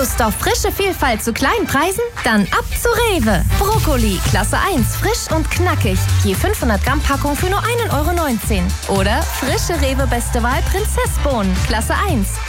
Lust auf frische Vielfalt zu kleinen Preisen? Dann ab zu Rewe. Brokkoli, Klasse 1, frisch und knackig. Je 500 Gramm Packung für nur 1,19 € Oder frische Rewe Beste Wahl Prinzessbohnen, Klasse 1.